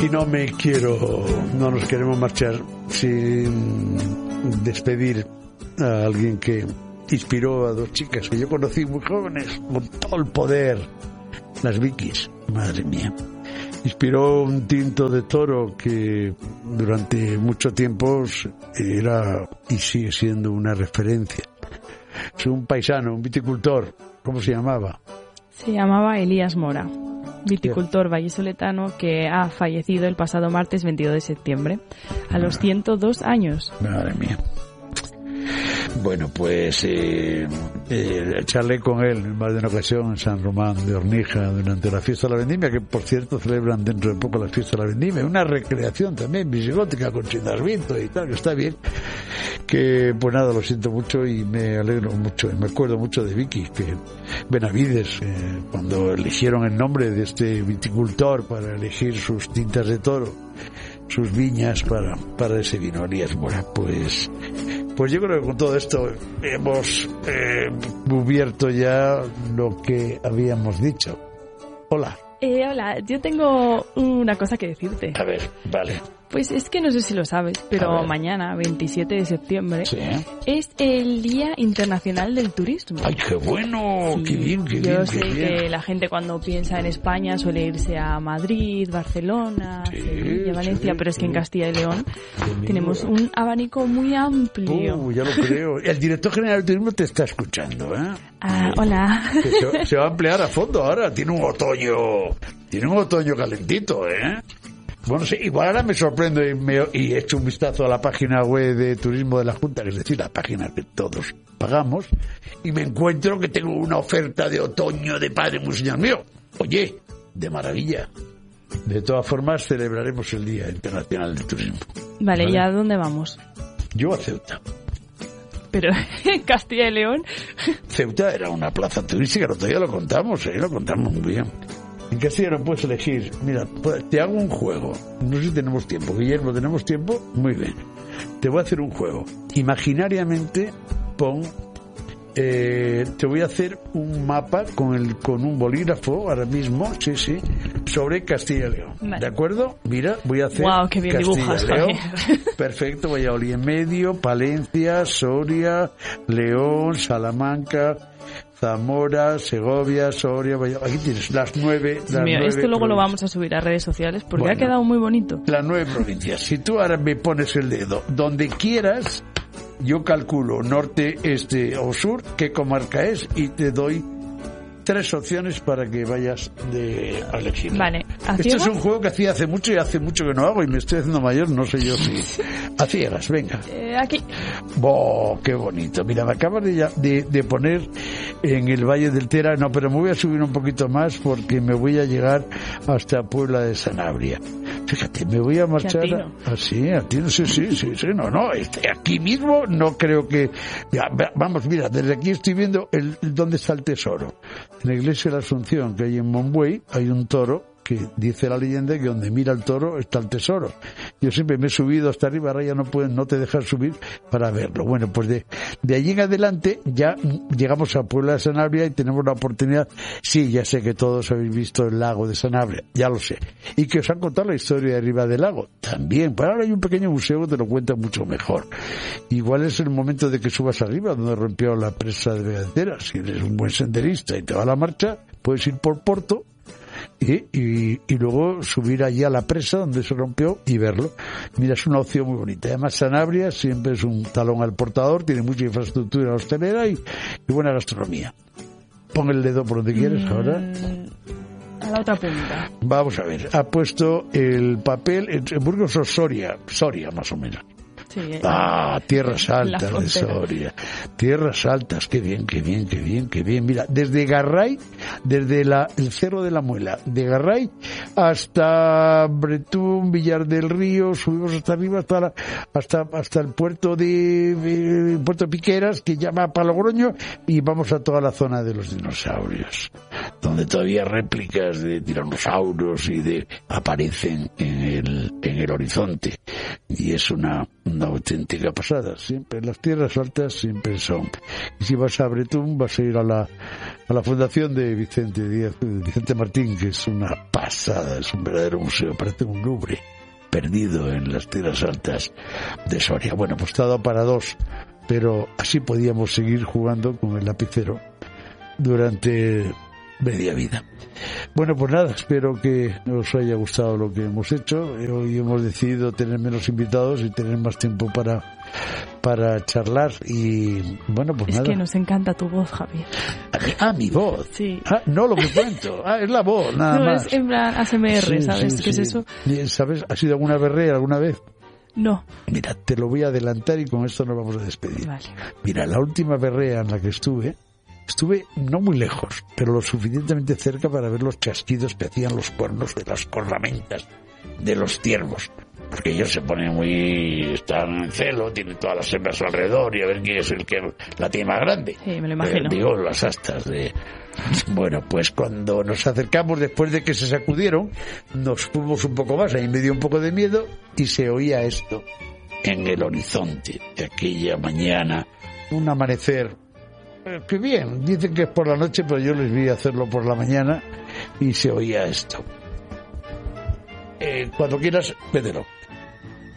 Y no nos queremos marchar sin despedir a alguien que inspiró a dos chicas que yo conocí muy jóvenes, con todo el poder, las Vikis, madre mía. Inspiró un tinto de toro que durante mucho tiempo era y sigue siendo una referencia. Es un paisano, un viticultor. ¿Cómo se llamaba? Se llamaba Elías Mora, viticultor vallisoletano que ha fallecido el pasado martes 22 de septiembre, a los 102 años. Madre mía. Bueno, pues charlé con él en más de una ocasión en San Román de Hornija durante la fiesta de la vendimia, que por cierto celebran dentro de poco la fiesta de la vendimia, una recreación también visigótica con Chindarvinto y tal, que está bien. Que pues nada, lo siento mucho y me alegro mucho, y me acuerdo mucho de Vicky, que Benavides, cuando eligieron el nombre de este viticultor para elegir sus tintas de toro, sus viñas para ese vino, Elías Mora, pues yo creo que con todo esto hemos cubierto ya lo que habíamos dicho. Hola. Hola, yo tengo una cosa que decirte. A ver, vale. Pues es que no sé si lo sabes, pero mañana, 27 de septiembre, ¿sí? Es el Día Internacional del Turismo. ¡Ay, qué bueno! Sí. ¡Qué bien, qué bien! Yo sé que la gente cuando piensa en España suele irse a Madrid, Barcelona, Sevilla, Valencia, pero es que en Castilla y León tenemos un abanico muy amplio. Ya lo creo. El director general del turismo te está escuchando, ¿eh? Hola. Se va a emplear a fondo ahora. Tiene un otoño calentito, ¿eh? Bueno, sí, igual ahora me sorprendo y echo un vistazo a la página web de turismo de la Junta, es decir, la página que todos pagamos, y me encuentro que tengo una oferta de otoño de Padre Monseñor mío. Oye, de maravilla. De todas formas, celebraremos el Día Internacional del Turismo. Vale, ¿y a dónde vamos? Yo a Ceuta. Pero en Castilla y León. Ceuta era una plaza turística, todavía lo contamos muy bien. En Castilla no puedes elegir. Mira, te hago un juego. No sé si tenemos tiempo. Guillermo, ¿tenemos tiempo? Muy bien. Te voy a hacer un juego. Imaginariamente te voy a hacer un mapa con un bolígrafo ahora mismo, sí, sobre Castilla y León. Vale. ¿De acuerdo? Mira, voy a hacer wow, qué bien Castilla dibujas, y León. Perfecto, Valladolid en medio, Palencia, Soria, León, Salamanca, Zamora, Segovia, Soria, Valladolid. Aquí tienes las 9. Esto luego lo vamos a subir a redes sociales porque ha quedado muy bonito. Las 9 provincias. Si tú ahora me pones el dedo donde quieras, yo calculo norte, este o sur, qué comarca es y te doy 3 opciones para que vayas a elegir. Vale. Esto es un juego que hacía hace mucho y hace mucho que no hago y me estoy haciendo mayor, no sé yo si... A ciegas, venga. Aquí. ¡Qué bonito! Mira, me acabas de poner en el Valle del Tera, no, pero me voy a subir un poquito más porque me voy a llegar hasta Puebla de Sanabria. Fíjate, me voy a marchar así, sí, no, aquí mismo no creo que... Vamos, mira, desde aquí estoy viendo dónde está el tesoro. En la iglesia de la Asunción, que hay en Monbuey, hay un toro que dice la leyenda que donde mira el toro está el tesoro. Yo siempre me he subido hasta arriba, ahora ya no te dejan subir para verlo. Bueno, pues de allí en adelante ya llegamos a Puebla de Sanabria y tenemos la oportunidad. Sí, ya sé que todos habéis visto el lago de Sanabria, ya lo sé. Y que os han contado la historia de arriba del lago, también. Pero ahora hay un pequeño museo que te lo cuenta mucho mejor. Igual es el momento de que subas arriba, donde rompió la presa de Vegadera. Si eres un buen senderista y te va a la marcha, puedes ir por Porto y luego subir allí a la presa donde se rompió y verlo. Mira, es una opción muy bonita. Además, Sanabria siempre es un talón al portador, tiene mucha infraestructura hostelera y buena gastronomía. Pon el dedo por donde quieres ahora. A la otra punta. Vamos a ver, ha puesto el papel en Burgos o Soria más o menos. Sí, tierras altas de Soria. Tierras altas, qué bien. Mira, desde Garray, desde el Cerro de la Muela, de Garray hasta Bretún, Villar del Río, subimos hasta arriba hasta el puerto de Puerto Piqueras, que llama Palogroño, y vamos a toda la zona de los dinosaurios, donde todavía réplicas de tiranosaurios aparecen en el horizonte, y es una auténtica pasada. Siempre las tierras altas siempre son. Y si vas a Bretón, vas a ir a la fundación de Vicente Martín, que es una pasada, es un verdadero museo, parece un Louvre perdido en las tierras altas de Soria. Bueno, pues está dado para dos, pero así podíamos seguir jugando con el lapicero durante media vida. Bueno, pues nada, espero que os haya gustado lo que hemos hecho. Hoy hemos decidido tener menos invitados y tener más tiempo para charlar, y bueno, pues nada. Es que nos encanta tu voz, Javier. Mi voz. Sí. No lo que cuento. Es la voz, nada más. No, es en plan ASMR, Sí, ¿sabes? sí, ¿Qué sí. es eso? ¿Sabes? ¿Has ido a alguna berrea alguna vez? No. Mira, te lo voy a adelantar y con esto nos vamos a despedir. Vale. Mira, la última berrea en la que estuve no muy lejos, pero lo suficientemente cerca para ver los chasquidos que hacían los cuernos de las cornamentas de los ciervos. Porque ellos se ponen están en celo, tienen todas las hembras a su alrededor, y a ver quién es el que la tiene más grande. Sí, me lo imagino. Digo, las astas de... Bueno, pues cuando nos acercamos, después de que se sacudieron, nos fuimos un poco más, ahí me dio un poco de miedo, y se oía esto en el horizonte de aquella mañana, un amanecer. Que bien, dicen que es por la noche, pero yo les vi hacerlo por la mañana, y se oía esto. Cuando quieras, védelo.